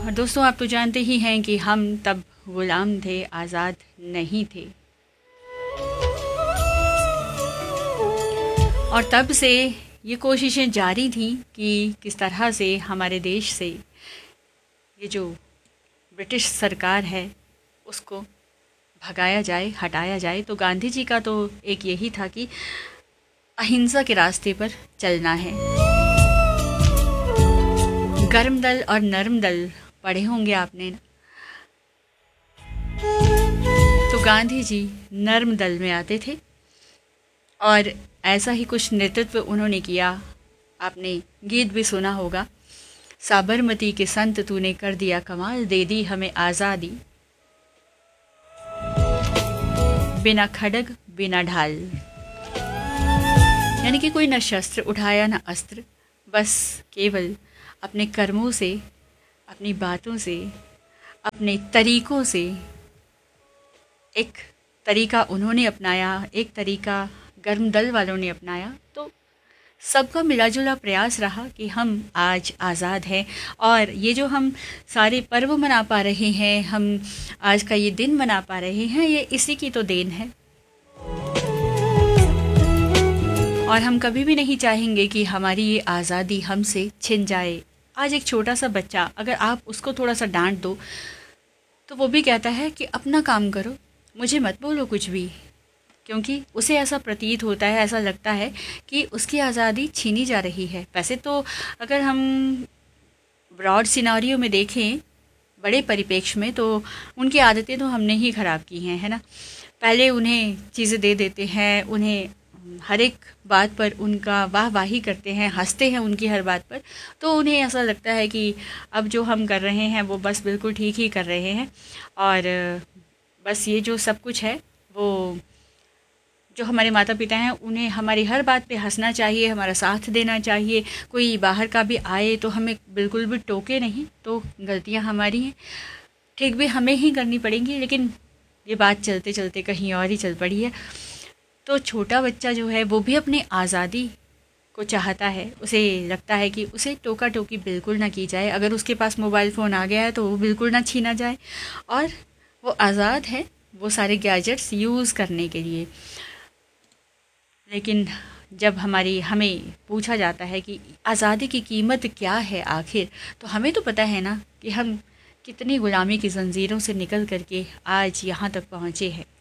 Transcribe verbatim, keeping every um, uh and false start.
और दोस्तों, आप तो जानते ही हैं कि हम तब गुलाम थे, आज़ाद नहीं थे। और तब से ये कोशिशें जारी थीं कि किस तरह से हमारे देश से ये जो ब्रिटिश सरकार है उसको भगाया जाए, हटाया जाए। तो गांधी जी का तो एक यही था कि अहिंसा के रास्ते पर चलना है। गर्म दल और नरम दल पढ़े होंगे आपने ना। तो गांधी जी नर्म दल में आते थे और ऐसा ही कुछ नेतृत्व उन्होंने किया। आपने गीत भी सुना होगा, साबरमती के संत तूने कर दिया कमाल, दे दी हमें आज़ादी, बिना खड़ग बिना ढाल। यानी कि कोई न शस्त्र उठाया न अस्त्र, बस केवल अपने कर्मों से, अपनी बातों से, अपने तरीकों से एक तरीका उन्होंने अपनाया, एक तरीका गर्म दल वालों ने अपनाया। तो सबका मिलाजुला प्रयास रहा कि हम आज आज़ाद हैं। और ये जो हम सारे पर्व मना पा रहे हैं, हम आज का ये दिन मना पा रहे हैं, ये इसी की तो देन है। और हम कभी भी नहीं चाहेंगे कि हमारी ये आज़ादी हमसे छिन जाए। आज एक छोटा सा बच्चा, अगर आप उसको थोड़ा सा डांट दो तो वो भी कहता है कि अपना काम करो, मुझे मत बोलो कुछ भी, क्योंकि उसे ऐसा प्रतीत होता है, ऐसा लगता है कि उसकी आज़ादी छीनी जा रही है। वैसे तो अगर हम ब्रॉड सिनारियो में देखें, बड़े परिप्रेक्ष्य में, तो उनकी आदतें तो हमने ही ख़राब की हैं, है ना। पहले उन्हें चीज़ें दे देते हैं, उन्हें हर एक बात पर उनका वाह वाही करते हैं, हंसते हैं उनकी हर बात पर, तो उन्हें ऐसा लगता है कि अब जो हम कर रहे हैं वो बस बिल्कुल ठीक ही कर रहे हैं। और बस ये जो सब कुछ है, वो जो हमारे माता पिता हैं उन्हें हमारी हर बात पे हंसना चाहिए, हमारा साथ देना चाहिए। कोई बाहर का भी आए तो हमें बिल्कुल भी टोके नहीं, तो गलतियां हमारी हैं, ठीक भी हमें ही करनी पड़ेंगी। लेकिन ये बात चलते चलते कहीं और ही चल पड़ी है। तो छोटा बच्चा जो है वो भी अपनी आज़ादी को चाहता है, उसे लगता है कि उसे टोका टोकी बिल्कुल ना की जाए। अगर उसके पास मोबाइल फ़ोन आ गया है तो वो बिल्कुल ना छीना जाए, और वो आज़ाद है वो सारे गैजेट्स यूज़ करने के लिए। लेकिन जब हमारी हमें पूछा जाता है कि आज़ादी की कीमत क्या है आखिर, तो हमें तो पता है ना कि हम कितनी गुलामी की ज़ंजीरों से निकल करके आज यहाँ तक पहुँचे हैं।